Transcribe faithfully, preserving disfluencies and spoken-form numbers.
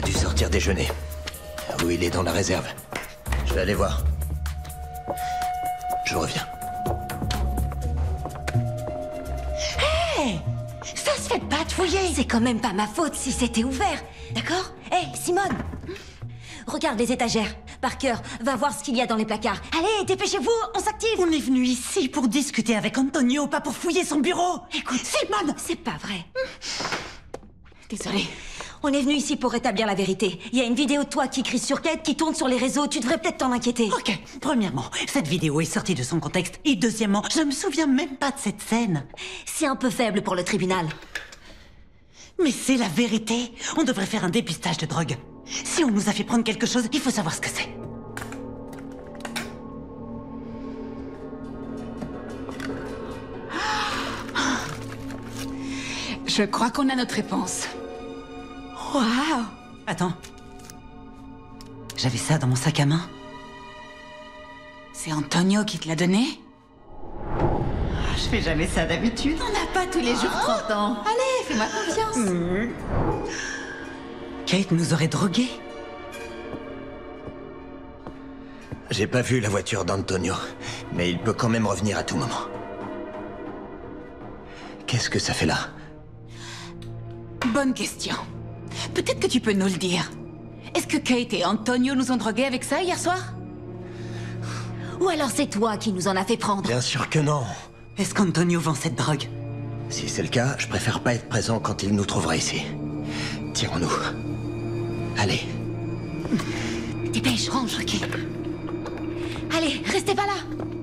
dû sortir déjeuner. Ou il est dans la réserve. Je vais aller voir. Je reviens. Hé! Ça se fait pas de fouiller! C'est quand même pas ma faute si c'était ouvert, d'accord? Hé, Simone! Regarde les étagères. Parker, va voir ce qu'il y a dans les placards. Allez, dépêchez-vous, on s'active! On est venu ici pour discuter avec Antonio, pas pour fouiller son bureau! Écoute, Simone! C'est pas vrai. Désolée. On est venu ici pour rétablir la vérité. Il y a une vidéo de toi qui crie sur Kate qui tourne sur les réseaux. Tu devrais peut-être t'en inquiéter. Ok, premièrement, cette vidéo est sortie de son contexte. Et deuxièmement, je me souviens même pas de cette scène. C'est un peu faible pour le tribunal. Mais c'est la vérité. On devrait faire un dépistage de drogue. Si on nous a fait prendre quelque chose, il faut savoir ce que c'est. Je crois qu'on a notre réponse. Waouh! Attends. J'avais ça dans mon sac à main. C'est Antonio qui te l'a donné? Je fais jamais ça d'habitude. On n'a pas tous les jours trente ans. Allez, fais-moi confiance. Mmh. Kate nous aurait drogués. J'ai pas vu la voiture d'Antonio, mais il peut quand même revenir à tout moment. Qu'est-ce que ça fait là? Bonne question. Peut-être que tu peux nous le dire. Est-ce que Kate et Antonio nous ont drogués avec ça hier soir? Ou alors c'est toi qui nous en as fait prendre? Bien sûr que non. Est-ce qu'Antonio vend cette drogue? Si c'est le cas, je préfère pas être présent quand il nous trouvera ici. Tirons-nous. Allez. Dépêche, range. Ok. Allez, restez pas là.